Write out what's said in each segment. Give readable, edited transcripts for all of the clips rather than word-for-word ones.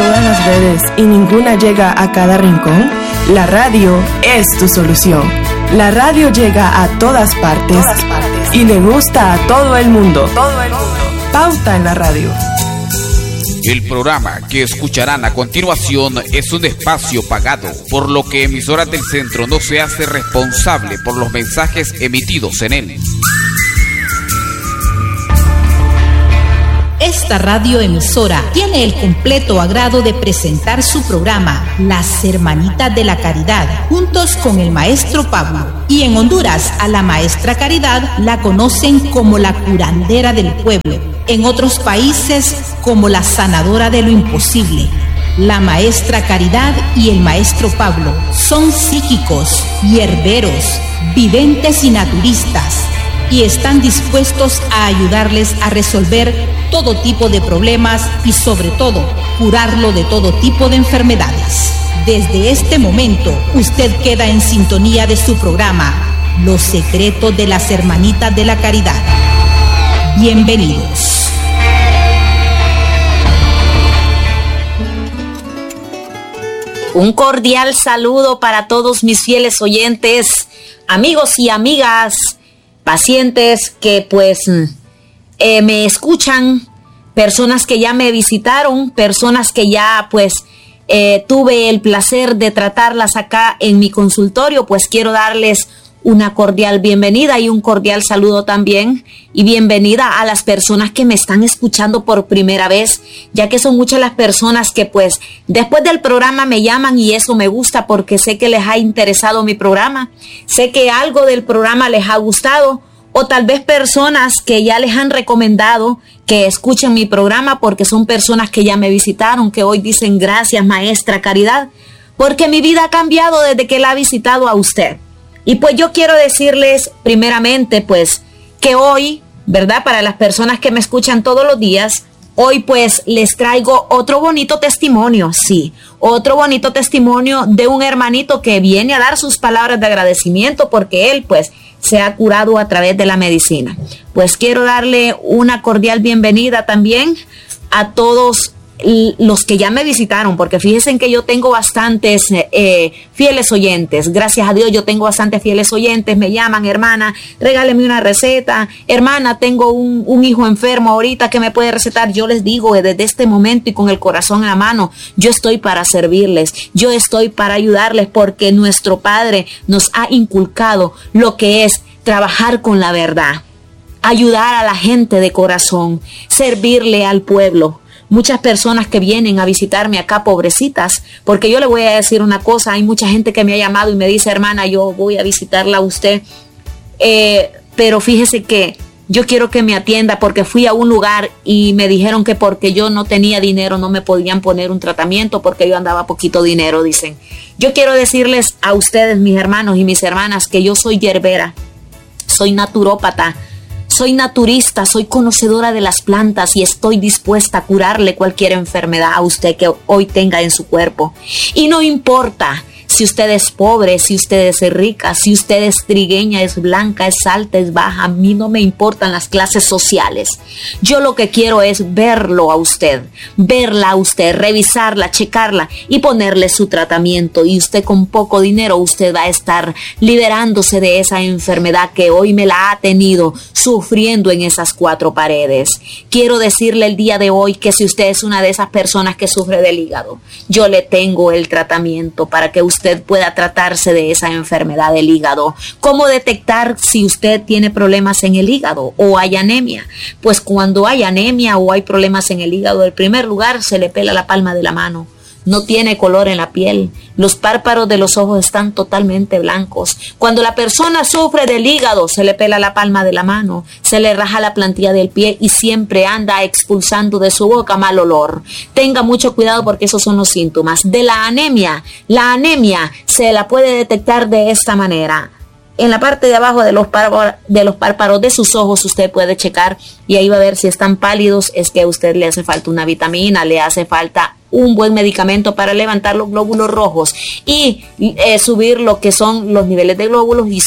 todas las redes y ninguna llega a cada rincón? La radio es tu solución. La radio llega a todas partes y le gusta a todo el mundo. Pauta en la radio. El programa que escucharán a continuación es un espacio pagado, por lo que Emisoras del Centro no se hace responsable por los mensajes emitidos en él. Esta radioemisora tiene el completo agrado de presentar su programa Las Hermanitas de la Caridad, juntos con el maestro Pablo. Y en Honduras, a la maestra Caridad la conocen como la curandera del pueblo. En otros países, como la sanadora de lo imposible. La maestra Caridad y el maestro Pablo son psíquicos, hierberos, videntes y naturistas, y están dispuestos a ayudarles a resolver todo tipo de problemas y sobre todo curarlo de todo tipo de enfermedades. Desde este momento usted queda en sintonía de su programa Los Secretos de las Hermanitas de la Caridad. Bienvenidos. Un cordial saludo para todos mis fieles oyentes, amigos y amigas, pacientes que me escuchan, personas que ya me visitaron, personas que ya tuve el placer de tratarlas acá en mi consultorio. Pues quiero darles una cordial bienvenida y un cordial saludo también, y bienvenida a las personas que me están escuchando por primera vez, ya que son muchas las personas que después del programa me llaman, y eso me gusta porque sé que les ha interesado mi programa, sé que algo del programa les ha gustado, o tal vez personas que ya les han recomendado que escuchen mi programa porque son personas que ya me visitaron, que hoy dicen gracias maestra Caridad, porque mi vida ha cambiado desde que la he visitado a usted. Y yo quiero decirles primeramente que hoy, ¿verdad? Para las personas que me escuchan todos los días, hoy les traigo otro bonito testimonio, sí, otro bonito testimonio de un hermanito que viene a dar sus palabras de agradecimiento porque él se ha curado a través de la medicina. Quiero darle una cordial bienvenida también a todos los que ya me visitaron, porque fíjense que yo tengo bastantes fieles oyentes. Gracias a Dios yo tengo bastantes fieles oyentes. Me llaman: hermana, regáleme una receta, hermana, tengo un hijo enfermo ahorita que me puede recetar. Yo les digo desde este momento y con el corazón en la mano, yo estoy para servirles, yo estoy para ayudarles, porque nuestro Padre nos ha inculcado lo que es trabajar con la verdad, ayudar a la gente de corazón, servirle al pueblo. Muchas personas que vienen a visitarme acá, pobrecitas, porque yo le voy a decir una cosa, hay mucha gente que me ha llamado y me dice: hermana, yo voy a visitarla a usted, pero fíjese que yo quiero que me atienda porque fui a un lugar y me dijeron que porque yo no tenía dinero no me podían poner un tratamiento porque yo andaba poquito dinero, dicen. Yo quiero decirles a ustedes, mis hermanos y mis hermanas, que yo soy hierbera, soy naturópata, soy naturista, soy conocedora de las plantas y estoy dispuesta a curarle cualquier enfermedad a usted que hoy tenga en su cuerpo. Y no importa si usted es pobre, si usted es rica, si usted es trigueña, es blanca, es alta, es baja, a mí no me importan las clases sociales. Yo lo que quiero es verlo a usted, verla a usted, revisarla, checarla y ponerle su tratamiento. Y usted con poco dinero, usted va a estar liberándose de esa enfermedad que hoy me la ha tenido sufriendo en esas cuatro paredes. Quiero decirle el día de hoy que si usted es una de esas personas que sufre del hígado, yo le tengo el tratamiento para que usted pueda tratarse de esa enfermedad del hígado. ¿Cómo detectar si usted tiene problemas en el hígado o hay anemia? Cuando hay anemia o hay problemas en el hígado, en primer lugar se le pela la palma de la mano. No tiene color en la piel. Los párpados de los ojos están totalmente blancos. Cuando la persona sufre del hígado, se le pela la palma de la mano, se le raja la plantilla del pie y siempre anda expulsando de su boca mal olor. Tenga mucho cuidado porque esos son los síntomas de la anemia. La anemia se la puede detectar de esta manera. En la parte de abajo de los párpados de sus ojos usted puede checar y ahí va a ver si están pálidos, es que a usted le hace falta una vitamina, le hace falta un buen medicamento para levantar los glóbulos rojos y subir lo que son los niveles de glóbulos y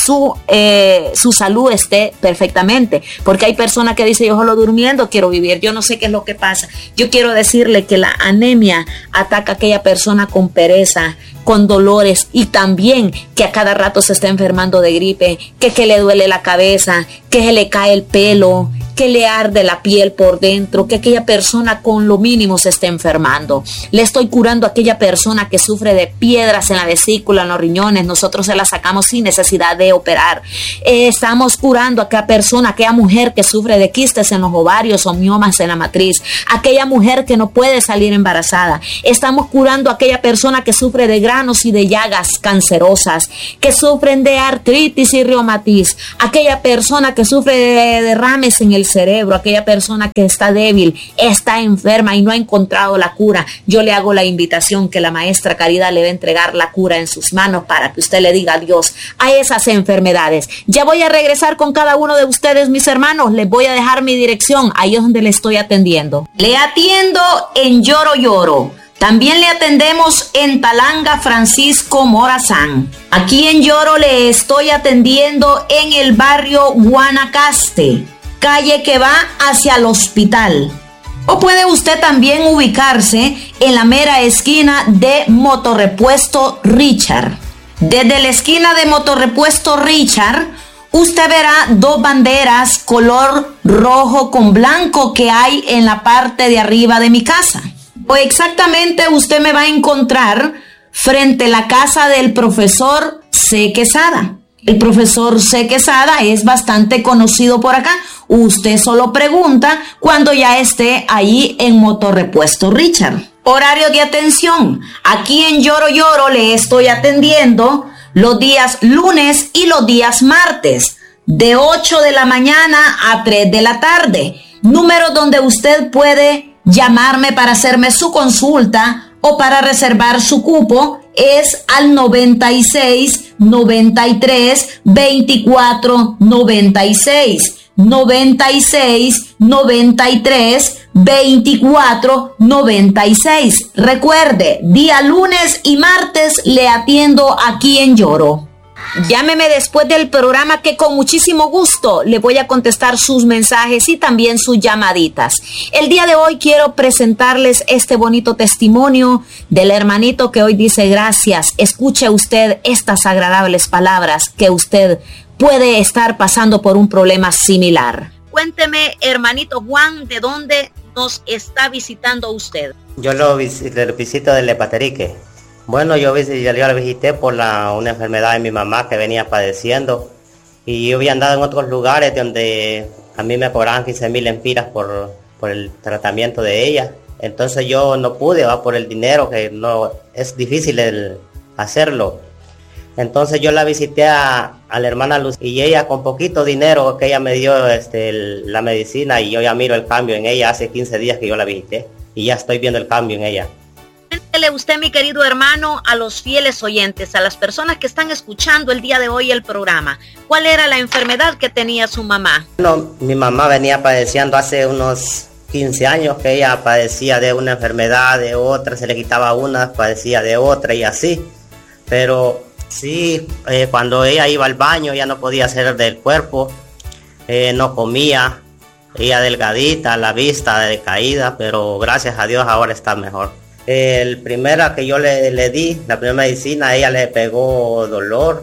su salud esté perfectamente. Porque hay personas que dicen, yo solo durmiendo quiero vivir, yo no sé qué es lo que pasa. Yo quiero decirle que la anemia ataca a aquella persona con pereza, con dolores, y también que a cada rato se está enfermando de gripe, que le duele la cabeza, que se le cae el pelo, que le arde la piel por dentro, que aquella persona con lo mínimo se está enfermando. Le estoy curando a aquella persona que sufre de piedras en la vesícula, en los riñones, nosotros se las sacamos sin necesidad de operar. Estamos curando a aquella persona, aquella mujer que sufre de quistes en los ovarios o miomas en la matriz, aquella mujer que no puede salir embarazada. Estamos curando a aquella persona que sufre de granos y de llagas cancerosas, que sufren de artritis y reumatiz, aquella persona que sufre de derrames en el cerebro, aquella persona que está débil, está enferma y no ha encontrado la cura. Yo le hago la invitación que la maestra Caridad le va a entregar la cura en sus manos para que usted le diga adiós a esas enfermedades. Ya voy a regresar con cada uno de ustedes, mis hermanos. Les voy a dejar mi dirección, ahí es donde le estoy atendiendo. Le atiendo en Lloro Lloro. También le atendemos en Talanga Francisco Morazán. Aquí en Lloro le estoy atendiendo en el barrio Guanacaste, calle que va hacia el hospital. O puede usted también ubicarse en la mera esquina de Motorrepuesto Richard. Desde la esquina de Motorrepuesto Richard, usted verá dos banderas color rojo con blanco que hay en la parte de arriba de mi casa. O exactamente usted me va a encontrar frente a la casa del profesor C. Quesada. El profesor C. Quesada es bastante conocido por acá. Usted solo pregunta cuando ya esté ahí en Motorrepuesto Richard. Horario de atención. Aquí en Lloro Lloro le estoy atendiendo los días lunes y los días martes, de 8 de la mañana a 3 de la tarde. Número donde usted puede llamarme para hacerme su consulta o para reservar su cupo es al 96 93 24 96. 96 93 24 96. Recuerde, día lunes y martes le atiendo aquí en Lloro. Llámeme después del programa que con muchísimo gusto le voy a contestar sus mensajes y también sus llamaditas. El día de hoy quiero presentarles este bonito testimonio del hermanito que hoy dice gracias. Escuche usted estas agradables palabras que usted puede estar pasando por un problema similar. Cuénteme, hermanito Juan, ¿de dónde nos está visitando usted? Yo lo visito de Lepaterique. Bueno, yo lo visité por una enfermedad de mi mamá que venía padeciendo. Y yo había andado en otros lugares donde a mí me cobraban 15,000 lempiras por el tratamiento de ella. Entonces yo no pude, por el dinero, que no es difícil hacerlo. Entonces yo la visité a la hermana Luz y ella con poquito dinero que ella me dio la medicina, y yo ya miro el cambio en ella. Hace 15 días que yo la visité y ya estoy viendo el cambio en ella. Cuéntele usted, mi querido hermano, a los fieles oyentes, a las personas que están escuchando el día de hoy el programa, ¿cuál era la enfermedad que tenía su mamá? Bueno, mi mamá venía padeciendo hace unos 15 años que ella padecía de una enfermedad, de otra, se le quitaba una, padecía de otra y así. Pero sí, cuando ella iba al baño ya no podía hacer del cuerpo, no comía, ella delgadita, la vista decaída, pero gracias a Dios ahora está mejor. El primera que yo le di, la primera medicina, ella le pegó dolor,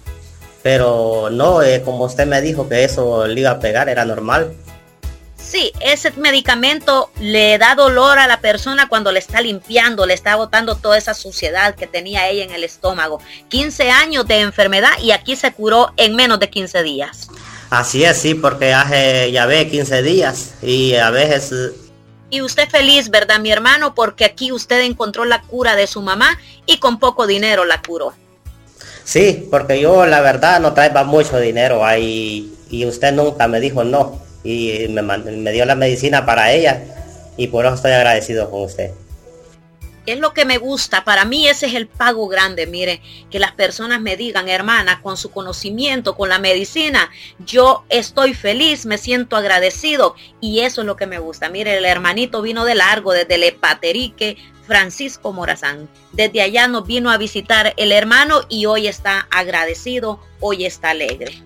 pero no, como usted me dijo que eso le iba a pegar, era normal. Sí, ese medicamento le da dolor a la persona cuando le está limpiando, le está botando toda esa suciedad que tenía ella en el estómago. 15 años de enfermedad y aquí se curó en menos de 15 días. Así es, sí, porque hace, ya ve, 15 días y a veces... Y usted feliz, ¿verdad, mi hermano? Porque aquí usted encontró la cura de su mamá y con poco dinero la curó. Sí, porque yo la verdad no traía mucho dinero ahí y usted nunca me dijo no. Y me dio la medicina para ella y por eso estoy agradecido con usted. Es lo que me gusta. Para mí ese es el pago grande. Mire, que las personas me digan, hermana, con su conocimiento, con la medicina, yo estoy feliz, me siento agradecido. Y eso es lo que me gusta. Mire, el hermanito vino de largo, desde Lepaterique, Francisco Morazán. Desde allá nos vino a visitar el hermano y hoy está agradecido, hoy está alegre.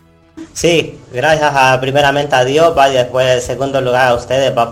Sí, gracias primeramente a Dios, va, y después en segundo lugar a ustedes, va,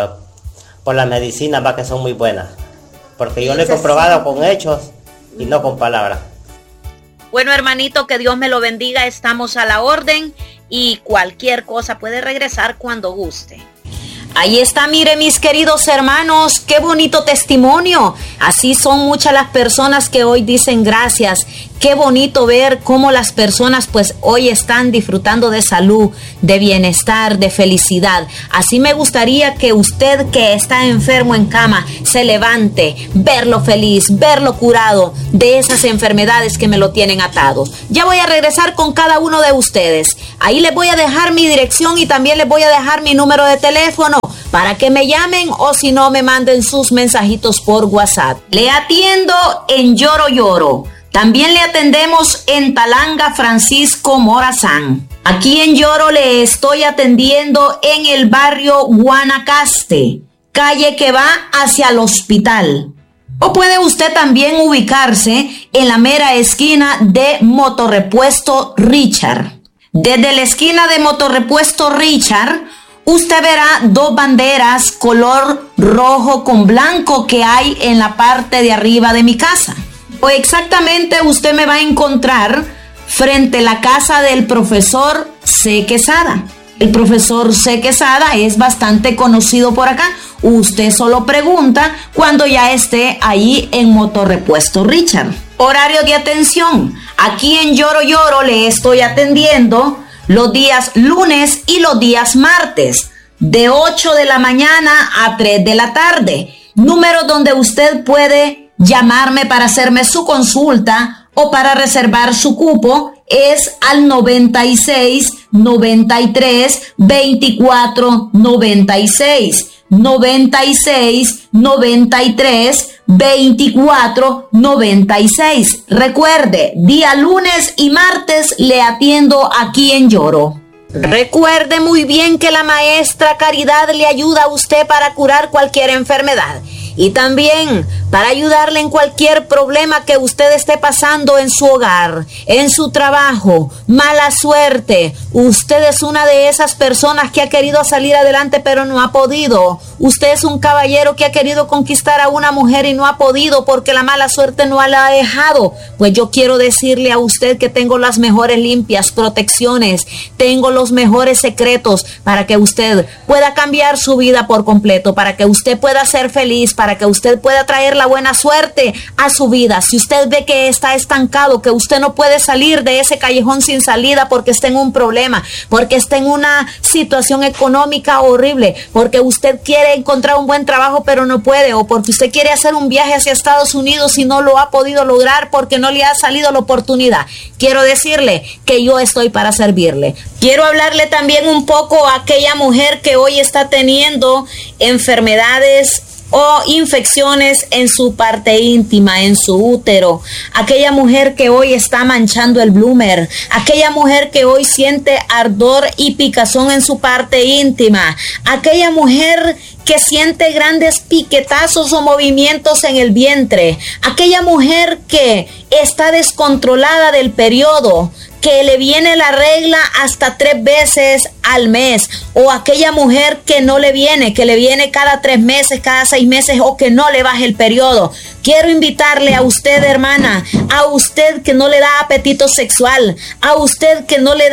por las medicinas, va, que son muy buenas. Porque yo lo he comprobado con hechos y no con palabras. Bueno, hermanito, que Dios me lo bendiga. Estamos a la orden y cualquier cosa puede regresar cuando guste. Ahí está, mire, mis queridos hermanos, qué bonito testimonio. Así son muchas las personas que hoy dicen gracias. Qué bonito ver cómo las personas pues hoy están disfrutando de salud, de bienestar, de felicidad. Así me gustaría que usted que está enfermo en cama se levante, verlo feliz, verlo curado de esas enfermedades que me lo tienen atado. Ya voy a regresar con cada uno de ustedes. Ahí les voy a dejar mi dirección y también les voy a dejar mi número de teléfono para que me llamen o si no me manden sus mensajitos por WhatsApp. Le atiendo en Lloro Lloro. También le atendemos en Talanga, Francisco Morazán. Aquí en Lloro le estoy atendiendo en el barrio Guanacaste, calle que va hacia el hospital. O puede usted también ubicarse en la mera esquina de Motorrepuesto Richard. Desde la esquina de Motorrepuesto Richard, usted verá dos banderas color rojo con blanco que hay en la parte de arriba de mi casa. O exactamente usted me va a encontrar frente a la casa del profesor C. Quesada. El profesor C. Quesada es bastante conocido por acá. Usted solo pregunta cuando ya esté ahí en Motorrepuesto Richard. Horario de atención. Aquí en Lloro Lloro le estoy atendiendo los días lunes y los días martes, de 8 de la mañana a 3 de la tarde. Número donde usted puede llamarme para hacerme su consulta o para reservar su cupo es al 96 93 24 96. 96 93 24 96. Recuerde, día lunes y martes le atiendo aquí en Lloro. Recuerde muy bien que la maestra Caridad le ayuda a usted para curar cualquier enfermedad y también para ayudarle en cualquier problema que usted esté pasando en su hogar, en su trabajo, mala suerte. Usted es una de esas personas que ha querido salir adelante pero no ha podido. Usted es un caballero que ha querido conquistar a una mujer y no ha podido porque la mala suerte no la ha dejado. Pues yo quiero decirle a usted que tengo las mejores limpias protecciones, tengo los mejores secretos para que usted pueda cambiar su vida por completo, para que usted pueda ser feliz, para que usted pueda traer la buena suerte a su vida. Si usted ve que está estancado, que usted no puede salir de ese callejón sin salida porque está en un problema, porque está en una situación económica horrible, porque usted quiere encontrar un buen trabajo pero no puede, o porque usted quiere hacer un viaje hacia Estados Unidos y no lo ha podido lograr porque no le ha salido la oportunidad, quiero decirle que yo estoy para servirle. Quiero hablarle también un poco a aquella mujer que hoy está teniendo enfermedades o infecciones en su parte íntima, en su útero, aquella mujer que hoy está manchando el bloomer, aquella mujer que hoy siente ardor y picazón en su parte íntima, aquella mujer que siente grandes piquetazos o movimientos en el vientre, aquella mujer que está descontrolada del periodo, que le viene la regla hasta 3 veces al mes, o aquella mujer que no le viene, que le viene cada 3 meses, cada 6 meses, o que no le baje el periodo. Quiero invitarle a usted, hermana, a usted que no le da apetito sexual, a usted que no le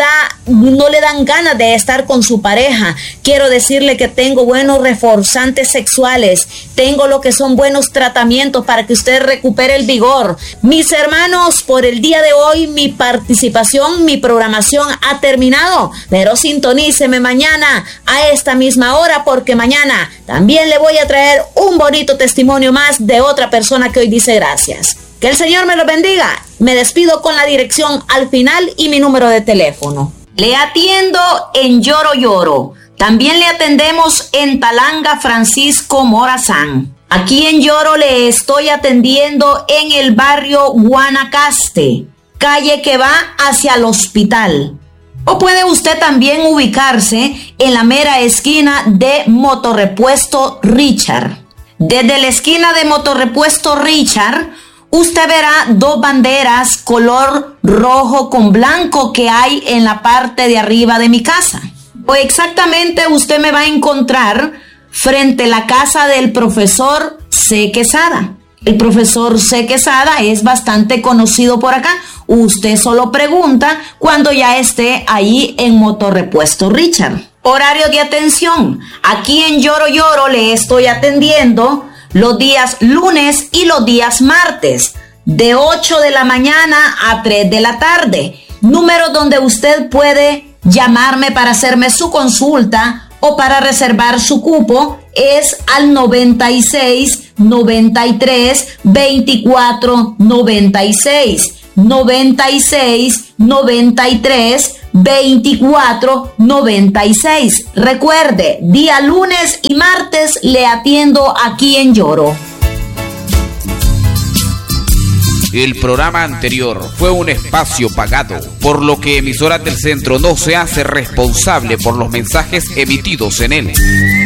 dan ganas de estar con su pareja. Quiero decirle que tengo buenos reforzantes sexuales, tengo lo que son buenos tratamientos para que usted recupere el vigor. Mis hermanos, por el día de hoy mi participación, mi programación ha terminado, pero sintoníceme mañana a esta misma hora porque mañana también le voy a traer un bonito testimonio más de otra persona que hoy dice gracias. Que el Señor me lo bendiga. Me despido con la dirección al final y mi número de teléfono. Le atiendo en Lloro Lloro. También le atendemos en Talanga, Francisco Morazán. Aquí en Lloro le estoy atendiendo en el barrio Guanacaste, calle que va hacia el hospital. O puede usted también ubicarse en la mera esquina de Motorrepuesto Richard. Desde la esquina de Motorrepuesto Richard, usted verá dos banderas color rojo con blanco que hay en la parte de arriba de mi casa. O exactamente usted me va a encontrar frente a la casa del profesor C. Quesada. El profesor C. Quesada es bastante conocido por acá. Usted solo pregunta cuando ya esté ahí en Motorrepuesto Richard. Horario de atención. Aquí en Lloro le estoy atendiendo los días lunes y los días martes, de 8 de la mañana a 3 de la tarde. Número donde usted puede llamarme para hacerme su consulta o para reservar su cupo es al 96 93 24 96. 96 93 24 96. Recuerde, día lunes y martes le atiendo aquí en Lloro. El programa anterior fue un espacio pagado, por lo que Emisoras del Centro no se hace responsable por los mensajes emitidos en él.